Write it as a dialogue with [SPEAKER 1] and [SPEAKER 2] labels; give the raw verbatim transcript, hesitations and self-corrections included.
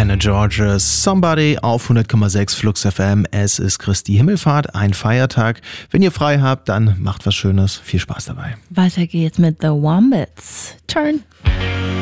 [SPEAKER 1] Diana Georges Somebody auf hundert Komma sechs Flux F M. Es ist Christi Himmelfahrt, ein Feiertag. Wenn ihr frei habt, dann macht was Schönes. Viel Spaß dabei.
[SPEAKER 2] Weiter geht's mit The Wombats. Turn.